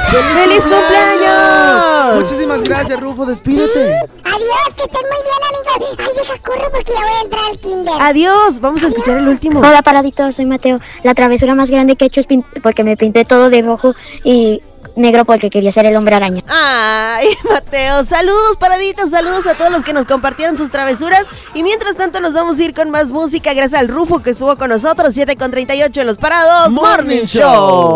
¡Feliz cumpleaños! Muchísimas gracias, Rufo, despídete. Sí. Adiós, que estén muy bien, amigos. Ay, deja, corro porque ya voy a entrar al kinder. Adiós, vamos a escuchar el último. Hola, Paradito, soy Mateo. La travesura más grande que he hecho es porque me pinté todo de rojo y negro porque quería ser el hombre araña. Ay, Mateo, saludos, Paraditos, saludos a todos los que nos compartieron sus travesuras. Y mientras tanto nos vamos a ir con más música gracias al Rufo que estuvo con nosotros. 7:38 en Los Parados Morning Show.